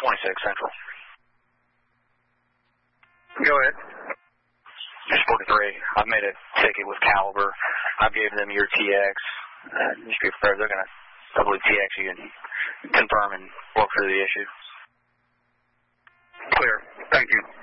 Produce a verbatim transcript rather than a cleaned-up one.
twenty-six Central. Go ahead. Just forty-three. I've made a ticket with Caliber. I've given them your T X. Uh, just be prepared. They're going to probably T X you and confirm and work through the issue. Clear. Thank you.